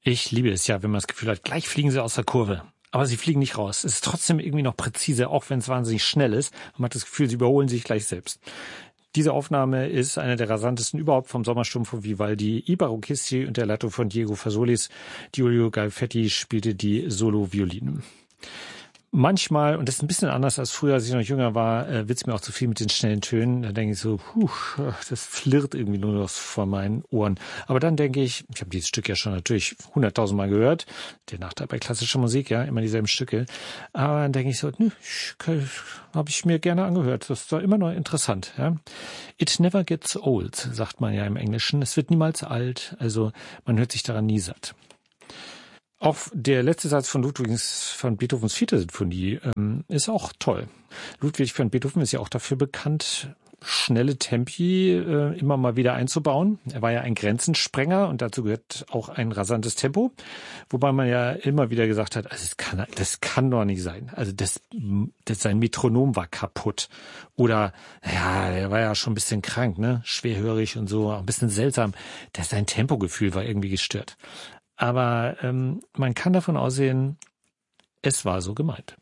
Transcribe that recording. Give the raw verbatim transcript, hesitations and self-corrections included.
Ich liebe es ja, wenn man das Gefühl hat, gleich fliegen sie aus der Kurve. Aber sie fliegen nicht raus. Es ist trotzdem irgendwie noch präzise, auch wenn es wahnsinnig schnell ist. Man hat das Gefühl, sie überholen sich gleich selbst. Diese Aufnahme ist eine der rasantesten überhaupt vom Sommersturm von Vivaldi. I Barocchisti unter der Leitung von Diego Fasolis. Giulio Galfetti spielte die Solo-Violine. Manchmal, und das ist ein bisschen anders als früher, als ich noch jünger war, äh, wird's mir auch zu viel mit den schnellen Tönen. Da denke ich so, puh, das flirrt irgendwie nur noch vor meinen Ohren. Aber dann denke ich, ich habe dieses Stück ja schon natürlich hunderttausend Mal gehört. Der Nachteil bei klassischer Musik, ja, immer dieselben Stücke. Aber dann denke ich so, nö, habe ich mir gerne angehört. Das ist doch immer noch interessant. Ja. It never gets old, sagt man ja im Englischen. Es wird niemals alt, also man hört sich daran nie satt. Auch der letzte Satz von Ludwigs van Beethovens vierte Sinfonie ähm, ist auch toll. Ludwig van Beethoven ist ja auch dafür bekannt, schnelle Tempi äh, immer mal wieder einzubauen. Er war ja ein Grenzensprenger und dazu gehört auch ein rasantes Tempo, wobei man ja immer wieder gesagt hat, also das kann, das kann doch nicht sein. Also das, das sein Metronom war kaputt oder ja, er war ja schon ein bisschen krank, ne, schwerhörig und so, auch ein bisschen seltsam. Das sein Tempogefühl war irgendwie gestört. Aber ähm, man kann davon aussehen, es war so gemeint.